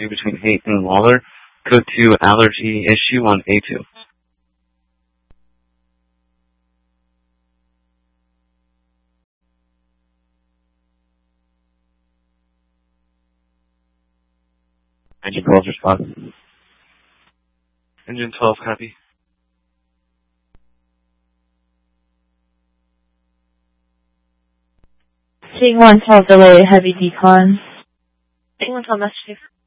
between Haight and Lawler. Code 2 allergy issue on A2. Engine 12 response. Engine 12 copy. Seeing 112 delay heavy decon. Seeing 112 message.